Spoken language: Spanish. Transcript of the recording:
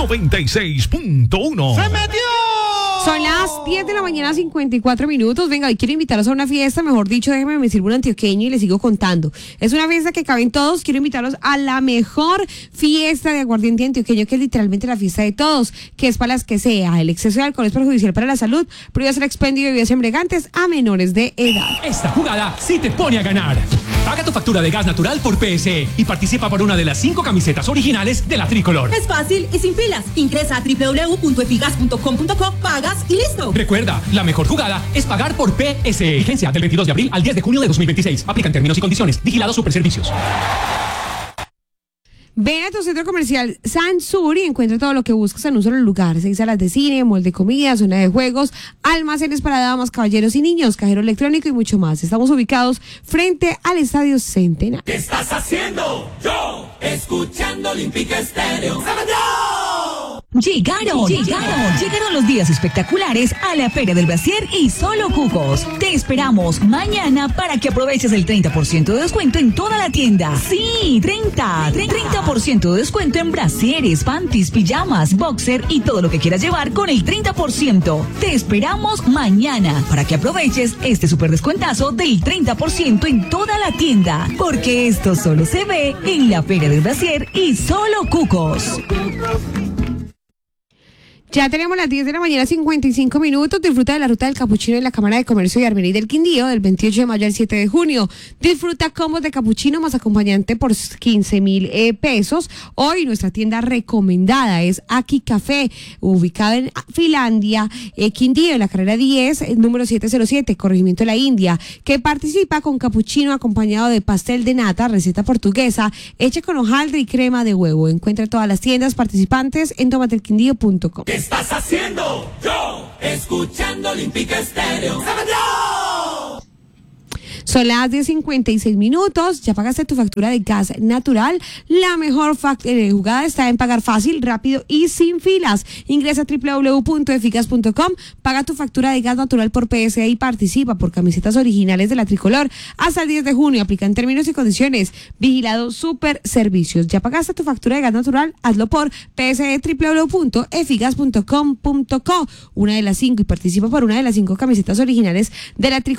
96.1. ¡Se metió! Son las 10 de la mañana, 54 minutos. Venga, hoy quiero invitarlos a una fiesta, mejor dicho, déjenme me sirvo un antioqueño y les sigo contando. Es una fiesta que caben todos. Quiero invitarlos a la mejor fiesta de aguardiente antioqueño, que es literalmente la fiesta de todos, que es para las que sea. El exceso de alcohol es perjudicial para la salud, prohíbe el expendio de bebidas embriagantes a menores de edad. Esta jugada sí te pone a ganar. Paga tu factura de gas natural por PSE y participa por una de las 5 camisetas originales de la Tricolor. Es fácil y sin filas. Ingresa a www.efigas.com.co, pagas y listo. Recuerda, la mejor jugada es pagar por PSE. Vigencia del 22 de abril al 10 de junio de 2026. Aplican términos y condiciones. Vigilado Superservicios. Ven a tu centro comercial Sansur y encuentra todo lo que buscas en un solo lugar. 6 salas de cine, mall de comida, zona de juegos, almacenes para damas, caballeros y niños, cajero electrónico y mucho más. Estamos ubicados frente al Estadio Centenario. ¿Qué estás haciendo? Yo, escuchando Olímpica Estéreo. Llegaron los días espectaculares a la Feria del Brasier y Solo Cucos. Te esperamos mañana para que aproveches el 30% de descuento en toda la tienda. Sí, 30% de descuento en brasieres, panties, pijamas, boxer y todo lo que quieras llevar con el 30%. Te esperamos mañana para que aproveches este super descuentazo del 30% en toda la tienda. Porque esto solo se ve en la Feria del Brasier y Solo Cucos. Ya tenemos las 10 de la mañana, 55 minutos. Disfruta de la ruta del capuchino en la Cámara de Comercio de Armenia y del Quindío del 28 de mayo al 7 de junio. Disfruta combos de capuchino más acompañante por 15,000 pesos. Hoy nuestra tienda recomendada es Aki Café, ubicada en Finlandia, Quindío, en la carrera 10, número 707, corregimiento de la India, que participa con capuchino acompañado de pastel de nata, receta portuguesa, hecha con hojaldre y crema de huevo. Encuentra todas las tiendas participantes en tomatelquindío.com. ¿Qué estás haciendo? Yo, escuchando Olímpica Estéreo. Son las 10:56 minutos. Ya pagaste tu factura de gas natural. La mejor jugada está en pagar fácil, rápido y sin filas. Ingresa a www.eficaz.com, paga tu factura de gas natural por PSE y participa por camisetas originales de la Tricolor hasta el 10 de junio. Aplican términos y condiciones. Vigilado Superservicios. Ya pagaste tu factura de gas natural, hazlo por PSE, www.eficaz.com.co, una de las 5, y participa por una de las 5 camisetas originales de la Tricolor.